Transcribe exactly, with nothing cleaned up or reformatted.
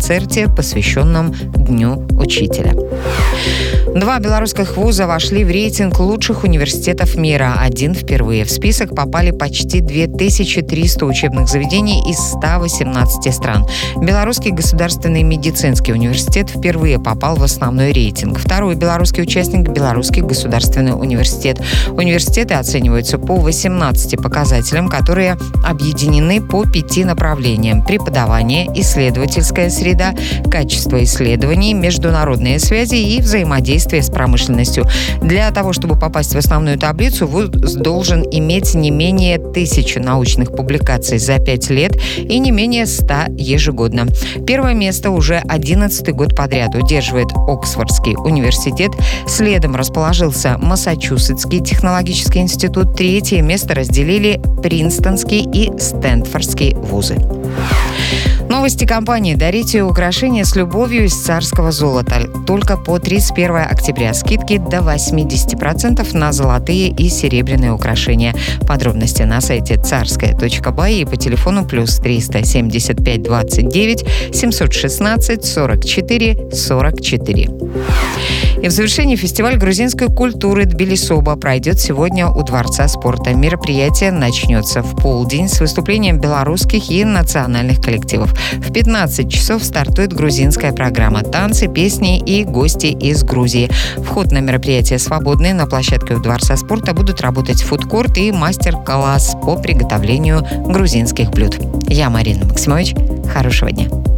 концерте, посвященном Дню учителя. Два белорусских вуза вошли в рейтинг лучших университетов мира. Один впервые. В список попали почти две тысячи триста учебных заведений из ста восемнадцати стран. Белорусский государственный медицинский университет впервые попал в основной рейтинг. Второй белорусский участник – Белорусский государственный университет. Университеты оцениваются по восемнадцати показателям, которые объединены по пяти направлениям: преподавание, исследовательская среда, качество исследований, международные связи и взаимодействие с промышленностью. Для того, чтобы попасть в основную таблицу, вуз должен иметь не менее тысячи научных публикаций за пять лет и не менее ста ежегодно. Первое место уже одиннадцатый год подряд удерживает Оксфордский университет. Следом расположился Массачусетский технологический институт. Третье место разделили Принстонский и Стэнфордский вузы. Новости компании. Дарите украшения с любовью из царского золота. Только по тридцать первого октября. Скидки до восемьдесят процентов на золотые и серебряные украшения. Подробности на сайте царская точка бай и по телефону плюс триста семьдесят пять двадцать девять семьсот шестнадцать сорок четыре сорок четыре. И в завершении фестиваль грузинской культуры Тбилисоба пройдет сегодня у Дворца спорта. Мероприятие начнется в полдень с выступлением белорусских и национальных коллективов. В пятнадцать часов стартует грузинская программа: танцы, песни и гости из Грузии. Вход на мероприятие свободный. На площадке у Дворца спорта будут работать фудкорт и мастер-класс по приготовлению грузинских блюд. Я Марина Максимович. Хорошего дня.